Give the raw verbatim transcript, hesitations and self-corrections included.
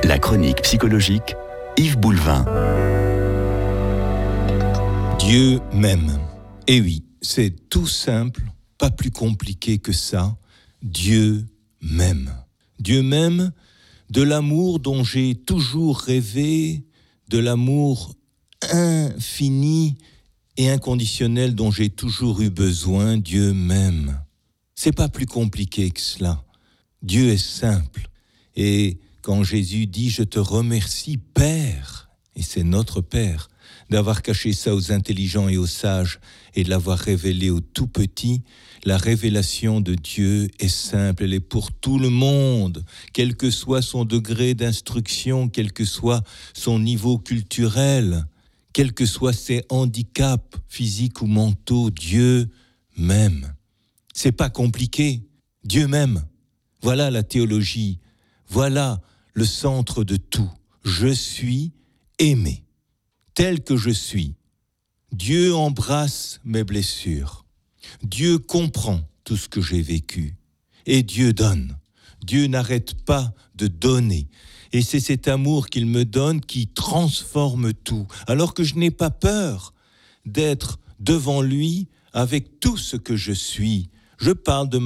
La chronique psychologique, Yves Boulevin. Dieu m'aime. Eh oui, c'est tout simple, pas plus compliqué que ça. Dieu m'aime. Dieu m'aime de l'amour dont j'ai toujours rêvé, de l'amour infini et inconditionnel dont j'ai toujours eu besoin. Dieu m'aime. C'est pas plus compliqué que cela. Dieu est simple. Et quand Jésus dit « Je te remercie, Père », et c'est notre Père, d'avoir caché ça aux intelligents et aux sages et de l'avoir révélé aux tout petits, la révélation de Dieu est simple, elle est pour tout le monde, quel que soit son degré d'instruction, quel que soit son niveau culturel, quels que soient ses handicaps physiques ou mentaux, Dieu m'aime. C'est pas compliqué, Dieu m'aime. Voilà la théologie, voilà le centre de tout. Je suis aimé, tel que je suis. Dieu embrasse mes blessures. Dieu comprend tout ce que j'ai vécu. Et Dieu donne. Dieu n'arrête pas de donner. Et c'est cet amour qu'il me donne qui transforme tout. Alors que je n'ai pas peur d'être devant lui avec tout ce que je suis. Je parle de ma